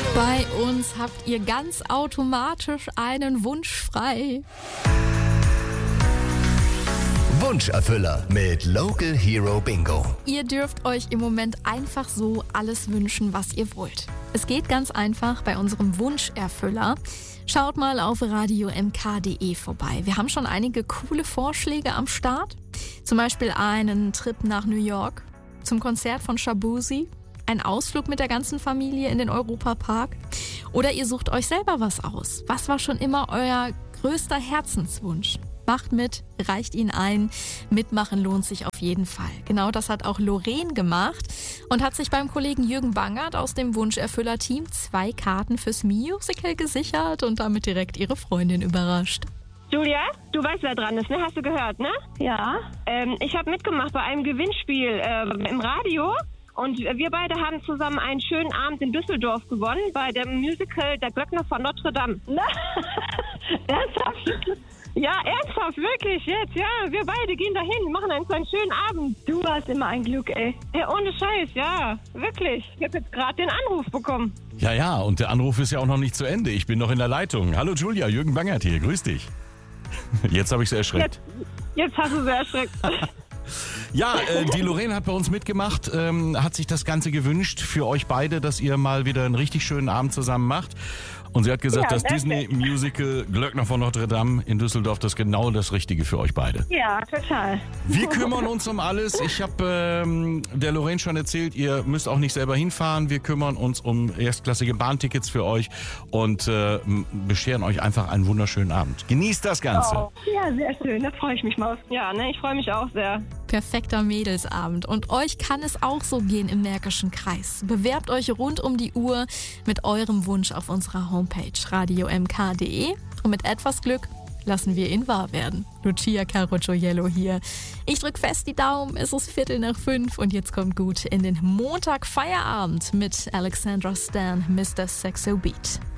Bei uns habt ihr ganz automatisch einen Wunsch frei. Wunscherfüller mit Local Hero Bingo. Ihr dürft euch im Moment einfach so alles wünschen, was ihr wollt. Es geht ganz einfach bei unserem Wunscherfüller. Schaut mal auf radiomk.de vorbei. Wir haben schon einige coole Vorschläge am Start. Zum Beispiel einen Trip nach New York zum Konzert von Shaboozey. Ein Ausflug mit der ganzen Familie in den Europapark. Oder ihr sucht euch selber was aus. Was war schon immer euer größter Herzenswunsch? Macht mit, reicht ihn ein. Mitmachen lohnt sich auf jeden Fall. Genau das hat auch Lorraine gemacht und hat sich beim Kollegen Jürgen Bangert aus dem Wunscherfüller-Team 2 Karten fürs Musical gesichert und damit direkt ihre Freundin überrascht. Julia, du weißt, wer dran ist, ne? Hast du gehört, ne? Ja. Ich habe mitgemacht bei einem Gewinnspiel im Radio. Und wir beide haben zusammen einen schönen Abend in Düsseldorf gewonnen bei dem Musical Der Glöckner von Notre Dame. Ernsthaft? Ja, ernsthaft, wirklich, jetzt, ja. Wir beide gehen dahin, machen einen so einen schönen Abend. Du hast immer ein Glück, ey. Ja, ohne Scheiß, ja, wirklich. Ich habe jetzt gerade den Anruf bekommen. Ja, und der Anruf ist ja auch noch nicht zu Ende. Ich bin noch in der Leitung. Hallo Julia, Jürgen Bangert hier, grüß dich. Jetzt habe ich sie erschreckt. Jetzt hast du sie erschreckt. Ja, die Lorraine hat bei uns mitgemacht, hat sich das Ganze gewünscht für euch beide, dass ihr mal wieder einen richtig schönen Abend zusammen macht. Und sie hat gesagt, Ja, das danke. Disney-Musical Glöckner von Notre Dame in Düsseldorf, das ist genau das Richtige für euch beide. Ja, total. Wir kümmern uns um alles. Ich habe der Lorraine schon erzählt, ihr müsst auch nicht selber hinfahren. Wir kümmern uns um erstklassige Bahntickets für euch und bescheren euch einfach einen wunderschönen Abend. Genießt das Ganze. Oh, ja, sehr schön. Da freue ich mich mal. Ja, ne, ich freue mich auch sehr. Perfekter Mädelsabend. Und euch kann es auch so gehen im Märkischen Kreis. Bewerbt euch rund um die Uhr mit eurem Wunsch auf unserer Homepage radiomk.de und mit etwas Glück lassen wir ihn wahr werden. Lucia Carocciello hier. Ich drück fest die Daumen, es ist 4:45 und jetzt kommt gut in den Montag Feierabend mit Alexandra Stan, Mr. Sexo Beat.